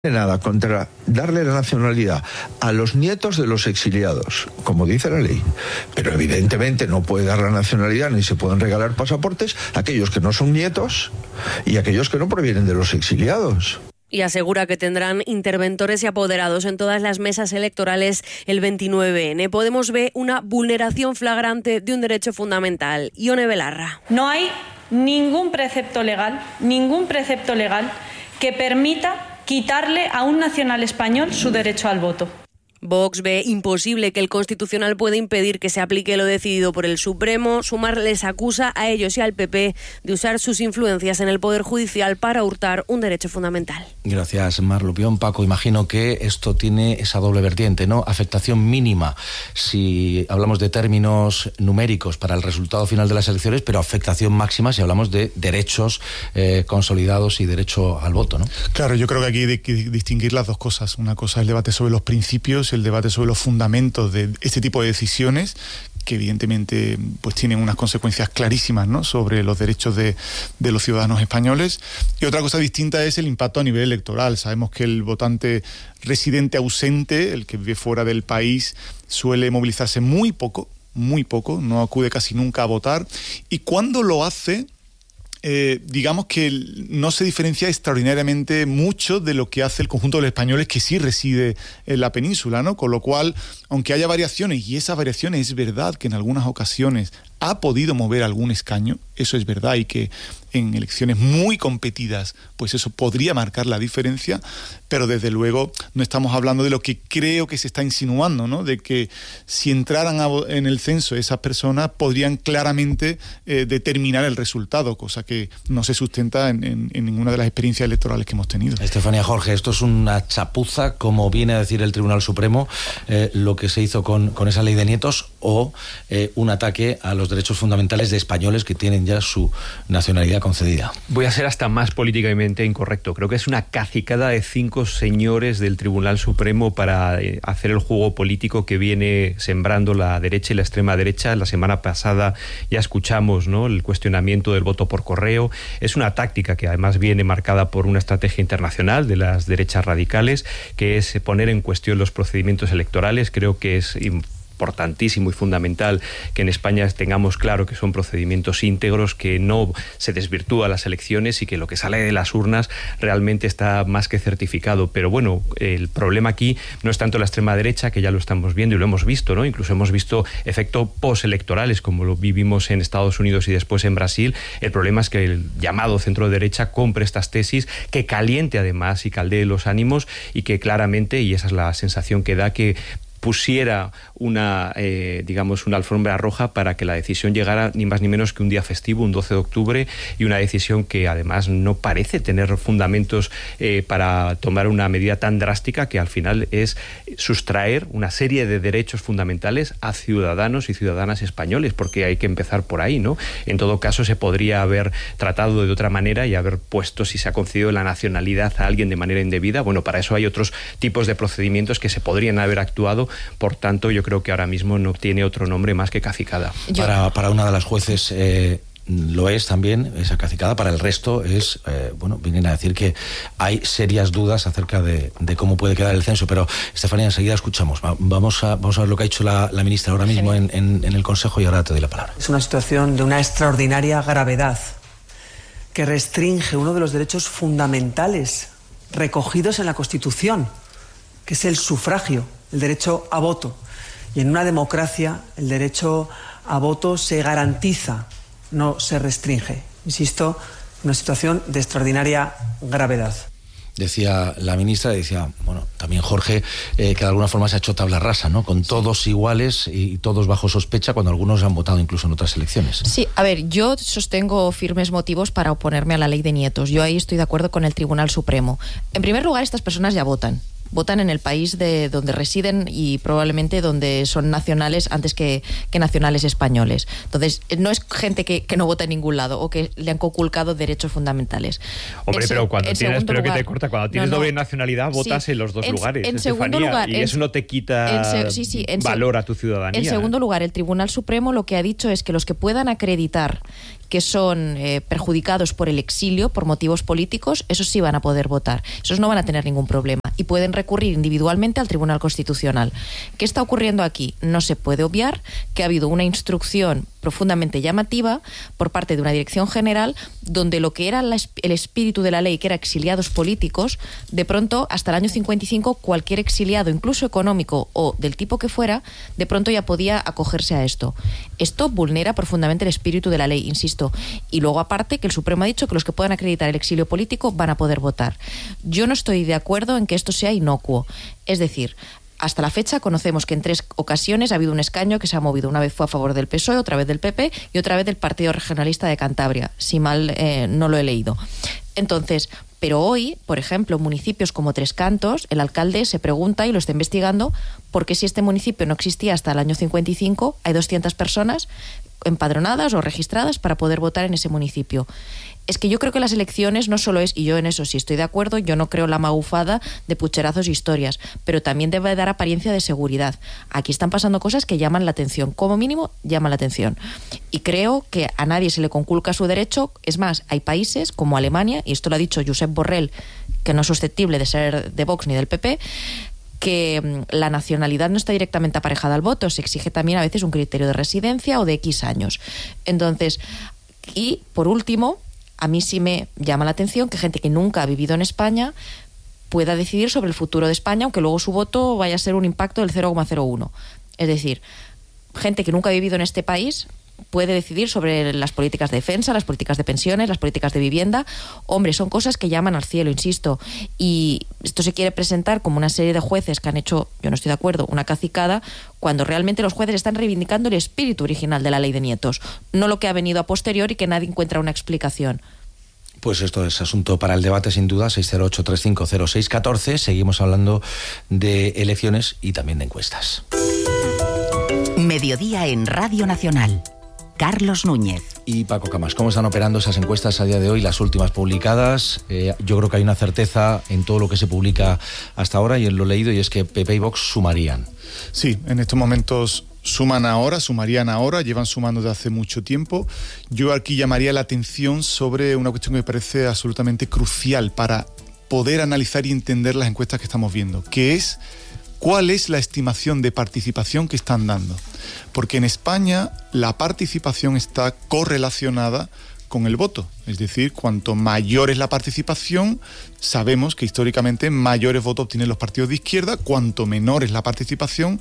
nada contra darle la nacionalidad a los nietos de los exiliados, como dice la ley, pero evidentemente no puede dar la nacionalidad ni se pueden regalar pasaportes a aquellos que no son nietos y a aquellos que no provienen de los exiliados. Y asegura que tendrán interventores y apoderados en todas las mesas electorales el 29N. Podemos ver una vulneración flagrante de un derecho fundamental. Ione Belarra. No hay ningún precepto legal que permita quitarle a un nacional español su derecho al voto. Vox ve imposible que el Constitucional pueda impedir que se aplique lo decidido por el Supremo. Sumar les acusa a ellos y al PP de usar sus influencias en el Poder Judicial para hurtar un derecho fundamental. Gracias, Mar Lupión. Paco, imagino que esto tiene esa doble vertiente, ¿no? Afectación mínima, si hablamos de términos numéricos para el resultado final de las elecciones, pero afectación máxima si hablamos de derechos consolidados y derecho al voto, ¿no? Claro, yo creo que aquí hay que distinguir las dos cosas. Una cosa es el debate sobre los principios, el debate sobre los fundamentos de este tipo de decisiones, que evidentemente pues tienen unas consecuencias clarísimas, ¿no?, sobre los derechos de los ciudadanos españoles. Y otra cosa distinta es el impacto a nivel electoral. Sabemos que el votante residente ausente, el que vive fuera del país, suele movilizarse muy poco, no acude casi nunca a votar, y cuando lo hace, digamos que no se diferencia extraordinariamente mucho de lo que hace el conjunto de los españoles que sí reside en la península, ¿no? Con lo cual, aunque haya variaciones, y esas variaciones es verdad que en algunas ocasiones ha podido mover algún escaño, eso es verdad, y que en elecciones muy competidas, pues eso podría marcar la diferencia, pero desde luego no estamos hablando de lo que creo que se está insinuando, ¿no?, de que si entraran en el censo esas personas podrían claramente determinar el resultado, cosa que no se sustenta en ninguna de las experiencias electorales que hemos tenido. Estefanía, Jorge, esto es una chapuza, como viene a decir el Tribunal Supremo, lo que se hizo con esa ley de nietos, o un ataque a los derechos fundamentales de españoles que tienen ya su nacionalidad concedida. Voy a ser hasta más políticamente incorrecto. Creo que es una cacicada de 5 señores del Tribunal Supremo para hacer el juego político que viene sembrando la derecha y la extrema derecha. La semana pasada ya escuchamos, ¿no?, el cuestionamiento del voto por correo. Es una táctica que además viene marcada por una estrategia internacional de las derechas radicales, que es poner en cuestión los procedimientos electorales. Creo que es importantísimo y fundamental que en España tengamos claro que son procedimientos íntegros, que no se desvirtúa las elecciones y que lo que sale de las urnas realmente está más que certificado. Pero bueno, el problema aquí no es tanto la extrema derecha, que ya lo estamos viendo y lo hemos visto, ¿no? Incluso hemos visto efectos postelectorales, como lo vivimos en Estados Unidos y después en Brasil. El problema es que el llamado centro derecha compre estas tesis, que caliente además y caldee los ánimos, y que claramente, y esa es la sensación que da, que pusiera una alfombra roja para que la decisión llegara ni más ni menos que un día festivo, un 12 de octubre, y una decisión que además no parece tener fundamentos para tomar una medida tan drástica, que al final es sustraer una serie de derechos fundamentales a ciudadanos y ciudadanas españoles, porque hay que empezar por ahí, ¿no? En todo caso, se podría haber tratado de otra manera y haber puesto, si se ha concedido la nacionalidad a alguien de manera indebida. Bueno, para eso hay otros tipos de procedimientos que se podrían haber actuado. Por tanto, yo creo que ahora mismo no tiene otro nombre más que cacicada. Para una de las jueces lo es también esa cacicada. Para el resto es, vienen a decir que hay serias dudas acerca de cómo puede quedar el censo. Pero, Estefanía, enseguida escuchamos. Vamos a ver lo que ha hecho la ministra ahora mismo en el Consejo, y ahora te doy la palabra. Es una situación de una extraordinaria gravedad que restringe uno de los derechos fundamentales recogidos en la Constitución, que es el sufragio, el derecho a voto. Y en una democracia el derecho a voto se garantiza, no se restringe. Insisto, una situación de extraordinaria gravedad. Decía la ministra, también Jorge, que de alguna forma se ha hecho tabla rasa, ¿no?, con todos iguales y todos bajo sospecha, cuando algunos han votado incluso en otras elecciones. Sí, a ver, yo sostengo firmes motivos para oponerme a la ley de nietos. Yo ahí estoy de acuerdo con el Tribunal Supremo. En primer lugar, estas personas ya votan. votan en el país de donde residen y probablemente donde son nacionales antes que nacionales españoles. Entonces, no es gente que no vota en ningún lado o que le han conculcado derechos fundamentales. Hombre, pero cuando tienes, pero que te corta, cuando tienes doble nacionalidad, votas en los dos lugares. En segundo lugar, y eso no te quita valor a tu ciudadanía. En segundo lugar, el Tribunal Supremo lo que ha dicho es que los que puedan acreditar que son perjudicados por el exilio, por motivos políticos, esos sí van a poder votar. Esos no van a tener ningún problema y pueden recurrir individualmente al Tribunal Constitucional. ¿Qué está ocurriendo aquí? No se puede obviar que ha habido una instrucción profundamente llamativa por parte de una dirección general donde lo que era el espíritu de la ley, que era exiliados políticos, de pronto hasta el año 55 cualquier exiliado, incluso económico o del tipo que fuera, de pronto ya podía acogerse a esto. Esto vulnera profundamente el espíritu de la ley, insisto. Y luego aparte que el Supremo ha dicho que los que puedan acreditar el exilio político van a poder votar. Yo no estoy de acuerdo en que esto sea inocuo. Es decir, hasta la fecha conocemos que en 3 ocasiones ha habido un escaño que se ha movido. Una vez fue a favor del PSOE, otra vez del PP y otra vez del Partido Regionalista de Cantabria. Si mal no lo he leído. Entonces, pero hoy, por ejemplo, municipios como Tres Cantos, el alcalde se pregunta y lo está investigando por qué si este municipio no existía hasta el año 55, hay 200 personas empadronadas o registradas para poder votar en ese municipio. Es que yo creo que las elecciones no solo es, y yo en eso sí estoy de acuerdo, yo no creo la magufada de pucherazos e historias, pero también debe dar apariencia de seguridad. Aquí están pasando cosas que llaman la atención, como mínimo llaman la atención. Y creo que a nadie se le conculca su derecho. Es más, hay países como Alemania, y esto lo ha dicho Josep Borrell, que no es susceptible de ser de Vox ni del PP, que la nacionalidad no está directamente aparejada al voto, se exige también a veces un criterio de residencia o de X años. Entonces, y por último, a mí sí me llama la atención que gente que nunca ha vivido en España pueda decidir sobre el futuro de España, aunque luego su voto vaya a ser un impacto del 0,01. Es decir, gente que nunca ha vivido en este país puede decidir sobre las políticas de defensa, las políticas de pensiones, las políticas de vivienda. Hombre, son cosas que llaman al cielo, insisto. Y esto se quiere presentar como una serie de jueces que han hecho, yo no estoy de acuerdo, una cacicada, cuando realmente los jueces están reivindicando el espíritu original de la ley de nietos, no lo que ha venido a posteriori y que nadie encuentra una explicación. Pues esto es asunto para el debate, sin duda. 608-350614. Seguimos hablando de elecciones y también de encuestas. Mediodía en Radio Nacional. Carlos Núñez. Y Paco Camás, ¿cómo están operando esas encuestas a día de hoy, las últimas publicadas? Yo creo que hay una certeza en todo lo que se publica hasta ahora y en lo leído, y es que PP y Vox sumarían. Sí, en estos momentos sumarían ahora, llevan sumando desde hace mucho tiempo. Yo aquí llamaría la atención sobre una cuestión que me parece absolutamente crucial para poder analizar y entender las encuestas que estamos viendo, que es ¿cuál es la estimación de participación que están dando? Porque en España la participación está correlacionada con el voto. Es decir, cuanto mayor es la participación, sabemos que históricamente mayores votos obtienen los partidos de izquierda, cuanto menor es la participación,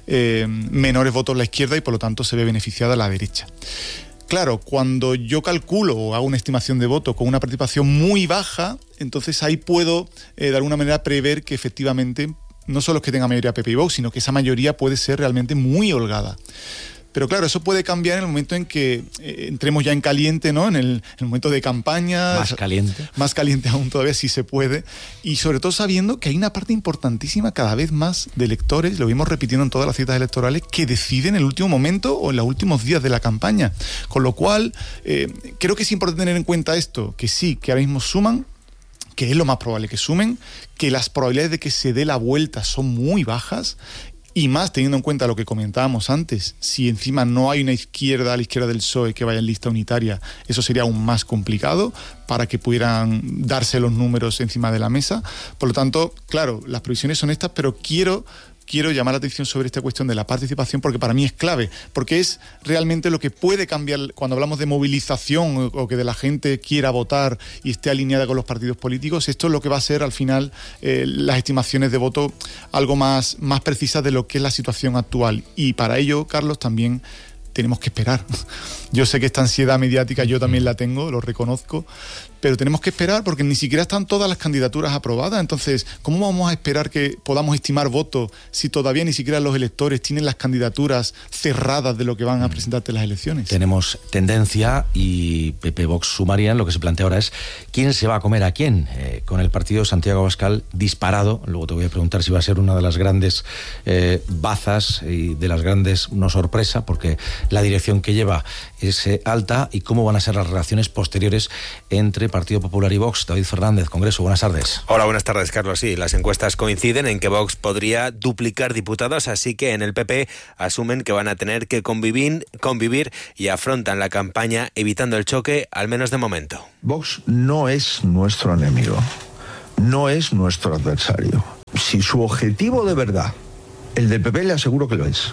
menores votos la izquierda y por lo tanto se ve beneficiada la derecha. Claro, cuando yo calculo o hago una estimación de voto con una participación muy baja, entonces ahí puedo de alguna manera prever que efectivamente no solo es que tenga mayoría PP y Vox, sino que esa mayoría puede ser realmente muy holgada. Pero claro, eso puede cambiar en el momento en que entremos ya en caliente, ¿no? En el momento de campaña. Más caliente. Más caliente aún todavía, si se puede. Y sobre todo sabiendo que hay una parte importantísima cada vez más de electores, lo vimos repitiendo en todas las citas electorales, que deciden en el último momento o en los últimos días de la campaña. Con lo cual, creo que es importante tener en cuenta esto, que sí, que ahora mismo suman, que es lo más probable que sumen, que las probabilidades de que se dé la vuelta son muy bajas, y más teniendo en cuenta lo que comentábamos antes, si encima no hay una izquierda a la izquierda del PSOE que vaya en lista unitaria, eso sería aún más complicado para que pudieran darse los números encima de la mesa. Por lo tanto, claro, las previsiones son estas, pero quiero llamar la atención sobre esta cuestión de la participación porque para mí es clave, porque es realmente lo que puede cambiar cuando hablamos de movilización o que de la gente quiera votar y esté alineada con los partidos políticos. Esto es lo que va a ser al final las estimaciones de voto algo más precisas de lo que es la situación actual. Y para ello, Carlos, también tenemos que esperar. Yo sé que esta ansiedad mediática yo también la tengo, lo reconozco, pero tenemos que esperar porque ni siquiera están todas las candidaturas aprobadas. Entonces, ¿cómo vamos a esperar que podamos estimar votos si todavía ni siquiera los electores tienen las candidaturas cerradas de lo que van a presentarse en las elecciones? Tenemos tendencia y PP Vox sumarían. Lo que se plantea ahora es quién se va a comer a quién, con el partido Santiago Abascal disparado. Luego te voy a preguntar si va a ser una de las grandes bazas y de las grandes, no sorpresa, porque la dirección que lleva es alta, y cómo van a ser las relaciones posteriores entre Partido Popular y Vox. David Fernández, Congreso, buenas tardes. Hola, buenas tardes, Carlos. Sí, las encuestas coinciden en que Vox podría duplicar diputados, así que en el PP asumen que van a tener que convivir y afrontan la campaña evitando el choque, al menos de momento. Vox no es nuestro enemigo, no es nuestro adversario. Si su objetivo de verdad, el del PP le aseguro que lo es,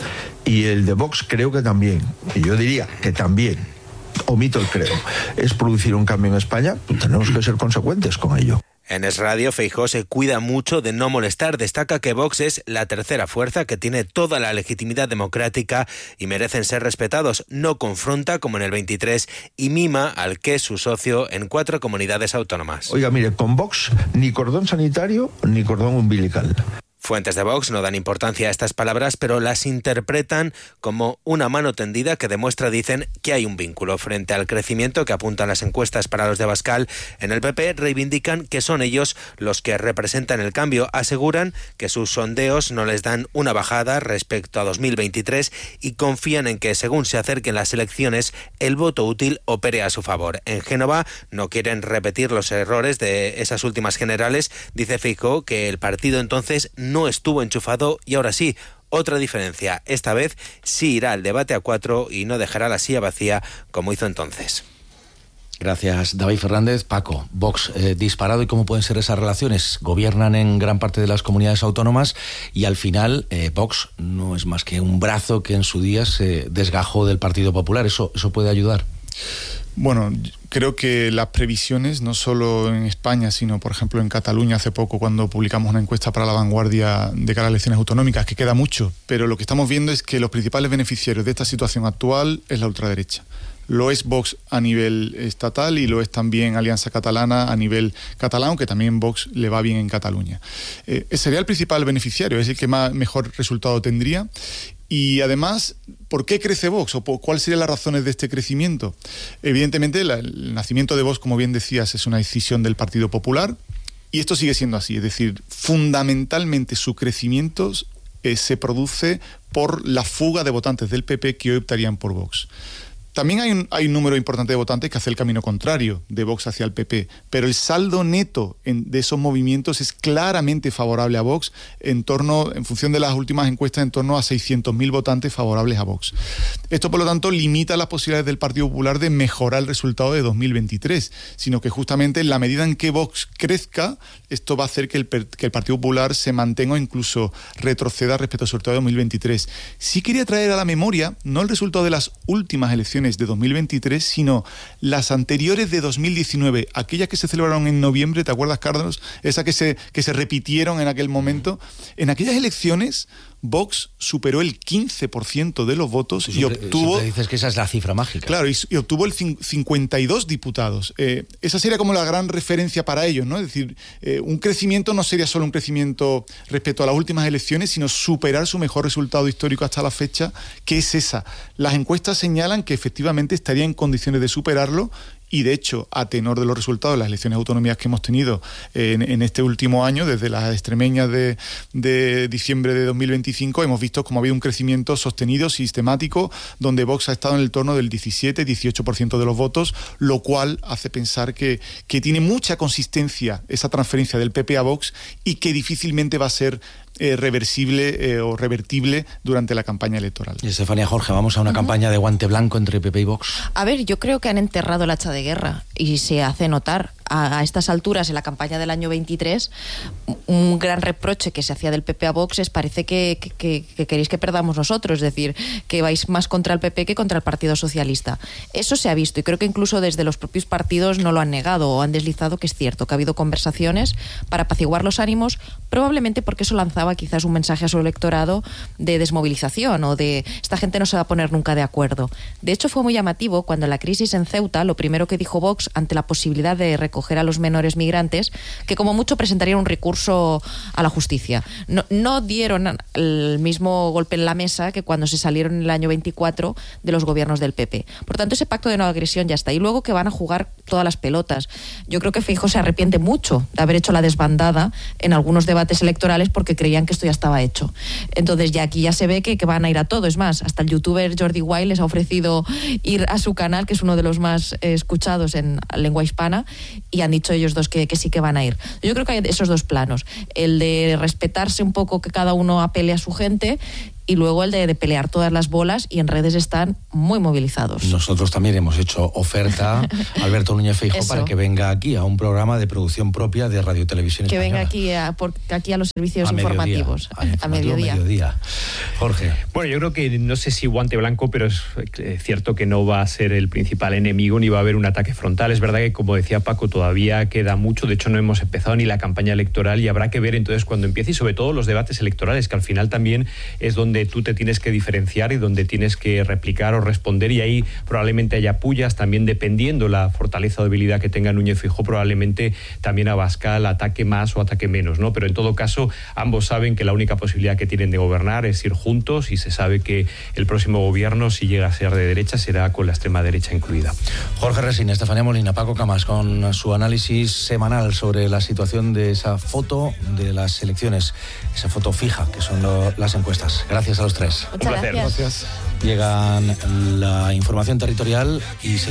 y el de Vox creo que también, y yo diría que también, omito el creo, es producir un cambio en España, pues tenemos que ser consecuentes con ello. En Es Radio, Feijóo se cuida mucho de no molestar. Destaca que Vox es la tercera fuerza que tiene toda la legitimidad democrática y merecen ser respetados. No confronta como en el 23 y mima al que es su socio en 4 comunidades autónomas. Oiga, mire, con Vox ni cordón sanitario ni cordón umbilical. Fuentes de Vox no dan importancia a estas palabras, pero las interpretan como una mano tendida que demuestra, dicen, que hay un vínculo. Frente al crecimiento que apuntan las encuestas para los de Abascal, en el PP reivindican que son ellos los que representan el cambio. Aseguran que sus sondeos no les dan una bajada respecto a 2023 y confían en que, según se acerquen las elecciones, el voto útil opere a su favor. En Génova no quieren repetir los errores de esas últimas generales. Dice Feijóo que el partido entonces no estuvo enchufado y ahora sí. Otra diferencia, esta vez sí irá al debate a 4 y no dejará la silla vacía como hizo entonces. Gracias, David Fernández. Paco, Vox disparado, ¿y cómo pueden ser esas relaciones? Gobiernan en gran parte de las comunidades autónomas y al final Vox no es más que un brazo que en su día se desgajó del Partido Popular. ¿Eso puede ayudar? Bueno, creo que las previsiones, no solo en España, sino por ejemplo en Cataluña hace poco, cuando publicamos una encuesta para La Vanguardia de cara a elecciones autonómicas, que queda mucho, pero lo que estamos viendo es que los principales beneficiarios de esta situación actual es la ultraderecha. Lo es Vox a nivel estatal y lo es también Alianza Catalana a nivel catalán, aunque también Vox le va bien en Cataluña. Sería el principal beneficiario, es el que mejor resultado tendría. Y además, ¿por qué crece Vox? ¿O cuáles serían las razones de este crecimiento? Evidentemente, el nacimiento de Vox, como bien decías, es una decisión del Partido Popular, y esto sigue siendo así. Es decir, fundamentalmente su crecimiento se produce por la fuga de votantes del PP que hoy optarían por Vox. También hay un número importante de votantes que hace el camino contrario, de Vox hacia el PP, pero el saldo neto de esos movimientos es claramente favorable a Vox, en función de las últimas encuestas, en torno a 600.000 votantes favorables a Vox. Esto, por lo tanto, limita las posibilidades del Partido Popular de mejorar el resultado de 2023, sino que justamente en la medida en que Vox crezca, esto va a hacer que el Partido Popular se mantenga o incluso retroceda respecto al resultado de 2023. Sí quería traer a la memoria, no el resultado de las últimas elecciones de 2023, sino las anteriores de 2019, aquellas que se celebraron en noviembre, ¿te acuerdas, Carlos? Esas que se repitieron en aquel momento. En aquellas elecciones, Vox superó el 15% de los votos y obtuvo... Siempre dices que esa es la cifra mágica. Claro, y obtuvo el 52 diputados. Esa sería como la gran referencia para ellos, ¿no? Es decir, un crecimiento no sería solo un crecimiento respecto a las últimas elecciones, sino superar su mejor resultado histórico hasta la fecha, que es esa. Las encuestas señalan que efectivamente estaría en condiciones de superarlo. Y de hecho, a tenor de los resultados de las elecciones autonómicas que hemos tenido en este último año, desde las extremeñas de diciembre de 2025, hemos visto como ha habido un crecimiento sostenido, sistemático, donde Vox ha estado en el torno del 17-18% de los votos, lo cual hace pensar que tiene mucha consistencia esa transferencia del PP a Vox y que difícilmente va a ser reversible o revertible durante la campaña electoral. Estefanía, Jorge, vamos a una campaña de guante blanco entre PP y Vox. A ver, yo creo que han enterrado el hacha de guerra y se hace notar. a estas alturas, en la campaña del año 23, un gran reproche que se hacía del PP a Vox es: parece que queréis que perdamos nosotros, es decir, que vais más contra el PP que contra el Partido Socialista. Eso se ha visto, y creo que incluso desde los propios partidos no lo han negado o han deslizado que es cierto, que ha habido conversaciones para apaciguar los ánimos, probablemente porque eso lanzaba quizás un mensaje a su electorado de desmovilización o de esta gente no se va a poner nunca de acuerdo. De hecho, fue muy llamativo cuando en la crisis en Ceuta, lo primero que dijo Vox ante la posibilidad de recoger a los menores migrantes, que como mucho presentarían un recurso a la justicia. No dieron el mismo golpe en la mesa que cuando se salieron en el año 24 de los gobiernos del PP. Por tanto, ese pacto de no agresión ya está. Y luego que van a jugar todas las pelotas. Yo creo que Feijóo se arrepiente mucho de haber hecho la desbandada en algunos debates electorales porque creían que esto ya estaba hecho. Entonces ya aquí ya se ve que van a ir a todo. Es más, hasta el youtuber Jordi Wild les ha ofrecido ir a su canal, que es uno de los más escuchados en lengua hispana, y han dicho ellos dos que sí que van a ir. Yo creo que hay esos dos planos. El de respetarse un poco, que cada uno apele a su gente, y luego el de pelear todas las bolas, y en redes están muy movilizados. Nosotros también hemos hecho oferta a Alberto Núñez Feijóo para que venga aquí a un programa de producción propia de Radio Televisión Española. Que venga aquí a los servicios informativos. A mediodía. Jorge. Bueno, yo creo que no sé si guante blanco, pero es cierto que no va a ser el principal enemigo ni va a haber un ataque frontal. Es verdad que, como decía Paco, todavía queda mucho. De hecho, no hemos empezado ni la campaña electoral y habrá que ver entonces cuando empiece, y sobre todo los debates electorales, que al final también es donde tú te tienes que diferenciar y donde tienes que replicar o responder, y ahí probablemente haya pullas, también dependiendo la fortaleza o debilidad que tenga Núñez Feijóo, probablemente también Abascal ataque más o ataque menos, ¿no? Pero en todo caso, ambos saben que la única posibilidad que tienen de gobernar es ir juntos, y se sabe que el próximo gobierno, si llega a ser de derecha, será con la extrema derecha incluida. Jorge Resina, Estefanía Molina, Paco Camas, con su análisis semanal sobre la situación de esa foto de las elecciones, esa foto fija que son las encuestas. Gracias a los tres. Muchas gracias. Llegan la información territorial y